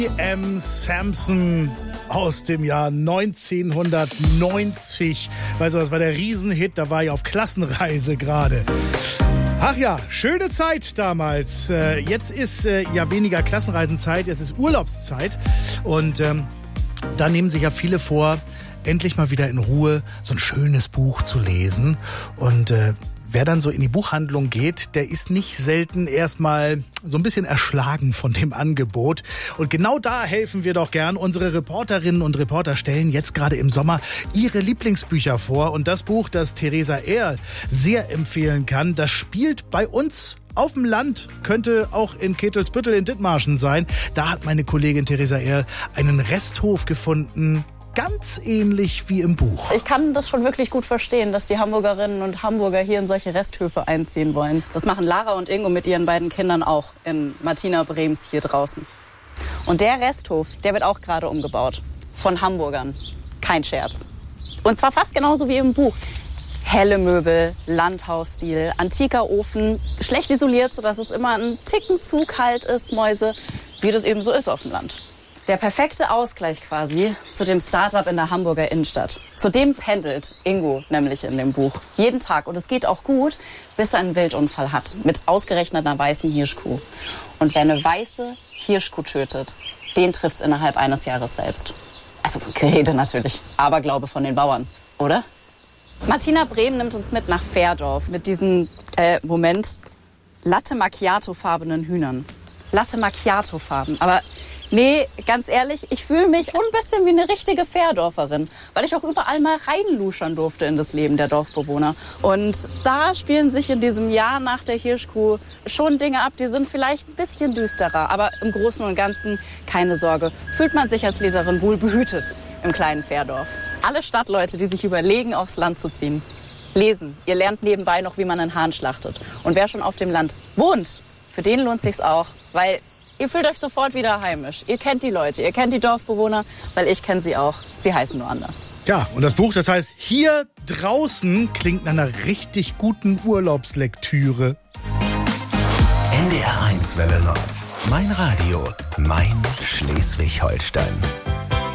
M. Samson aus dem Jahr 1990. Weißt du, das war der Riesenhit, da war ich auf Klassenreise gerade. Ach ja, schöne Zeit damals. Jetzt ist ja weniger Klassenreisenzeit, jetzt ist Urlaubszeit. Und da nehmen sich ja viele vor, endlich mal wieder in Ruhe so ein schönes Buch zu lesen. Und wer dann so in die Buchhandlung geht, der ist nicht selten erstmal so ein bisschen erschlagen von dem Angebot. Und genau da helfen wir doch gern. Unsere Reporterinnen und Reporter stellen jetzt gerade im Sommer ihre Lieblingsbücher vor. Und das Buch, das Theresa Ehrl sehr empfehlen kann, das spielt bei uns auf dem Land, könnte auch in Ketelsbüttel in Dithmarschen sein. Da hat meine Kollegin Theresa Ehrl einen Resthof gefunden, ganz ähnlich wie im Buch. Ich kann das schon wirklich gut verstehen, dass die Hamburgerinnen und Hamburger hier in solche Resthöfe einziehen wollen. Das machen Lara und Ingo mit ihren beiden Kindern auch in Martina Brems hier draußen. Und der Resthof, der wird auch gerade umgebaut. Von Hamburgern. Kein Scherz. Und zwar fast genauso wie im Buch. Helle Möbel, Landhausstil, antiker Ofen, schlecht isoliert, sodass es immer einen Ticken zu kalt ist, Mäuse, wie das eben so ist auf dem Land. Der perfekte Ausgleich quasi zu dem Start-up in der Hamburger Innenstadt. Zu dem pendelt Ingo nämlich in dem Buch. Jeden Tag. Und es geht auch gut, bis er einen Wildunfall hat. Mit ausgerechnet einer weißen Hirschkuh. Und wer eine weiße Hirschkuh tötet, den trifft's innerhalb eines Jahres selbst. Also Gerede natürlich. Aberglaube von den Bauern. Oder? Martina Brehm nimmt uns mit nach Fährdorf. Mit diesen, Latte Macchiato-farbenen Hühnern. Latte Macchiato-Farben. Aber nee, ganz ehrlich, ich fühle mich schon ein bisschen wie eine richtige Fährdorferin, weil ich auch überall mal reinluschern durfte in das Leben der Dorfbewohner. Und da spielen sich in diesem Jahr nach der Hirschkuh schon Dinge ab, die sind vielleicht ein bisschen düsterer. Aber im Großen und Ganzen keine Sorge, fühlt man sich als Leserin wohl behütet im kleinen Fährdorf. Alle Stadtleute, die sich überlegen, aufs Land zu ziehen, lesen. Ihr lernt nebenbei noch, wie man einen Hahn schlachtet. Und wer schon auf dem Land wohnt, für den lohnt sich's auch, weil ihr fühlt euch sofort wieder heimisch. Ihr kennt die Leute, ihr kennt die Dorfbewohner, weil ich kenne sie auch. Sie heißen nur anders. Ja, und das Buch, das heißt Hier draußen, klingt nach einer richtig guten Urlaubslektüre. NDR 1 Welle Nord. Mein Radio, mein Schleswig-Holstein.